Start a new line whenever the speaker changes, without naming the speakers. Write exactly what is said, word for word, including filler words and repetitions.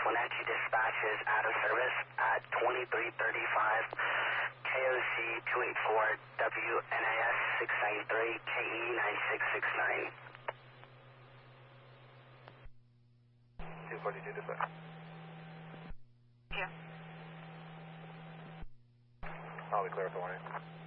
Wenatchee Dispatch is out of service at twenty-three thirty-five, K O C two eighty-four, W N A S six ninety-three, K E nine six six nine.
two forty-two Dispatch.
Yeah.
I'll be clear with the warning.